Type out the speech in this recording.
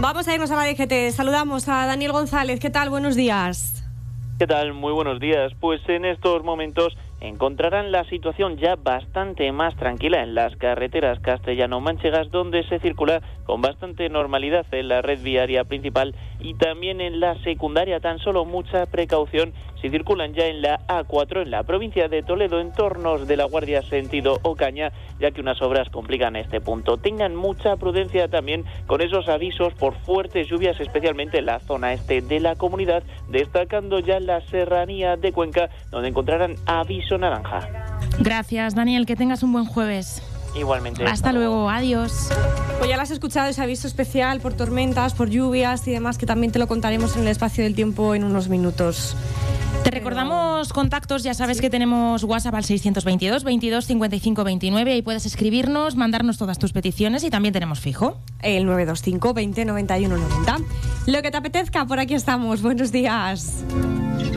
Vamos a irnos a la DGT. Saludamos a Daniel González. ¿Qué tal? Buenos días. ¿Qué tal? Muy buenos días. Pues en estos momentos encontrarán la situación ya bastante más tranquila en las carreteras castellano-manchegas, donde se circula con bastante normalidad en la red viaria principal y también en la secundaria. Tan solo mucha precaución si circulan ya en la A4 en la provincia de Toledo, en tornos de La Guardia sentido Ocaña, ya que unas obras complican este punto. Tengan mucha prudencia también con esos avisos por fuertes lluvias, especialmente en la zona este de la comunidad, destacando ya la serranía de Cuenca, donde encontrarán aviso naranja. Gracias, Daniel, que tengas un buen jueves. Igualmente. Hasta luego, adiós. Pues ya lo has escuchado, ese aviso especial por tormentas, por lluvias y demás, que también te lo contaremos en el espacio del tiempo en unos minutos. Te recordamos contactos, ya sabes que tenemos WhatsApp al 622 22 55 29 y puedes escribirnos, mandarnos todas tus peticiones y también tenemos fijo. El 925 20 91 90. Lo que te apetezca, por aquí estamos. Buenos días.